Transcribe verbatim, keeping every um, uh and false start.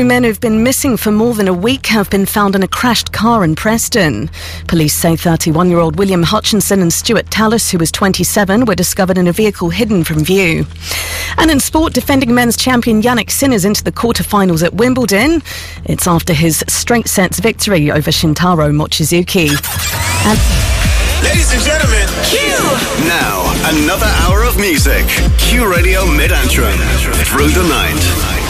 Two men who've been missing for more than a week have been found in a crashed car in Preston. Police say thirty-one-year-old William Hutchinson and Stuart Tallis, who was twenty-seven, were discovered in a vehicle hidden from view. And in sport, defending men's champion Yannick Sinner's into the quarter-finals at Wimbledon. It's after his straight sets victory over Shintaro Mochizuki. And ladies and gentlemen, Q! Now, another hour of music. Q Radio Mid-Antrim. Through the night.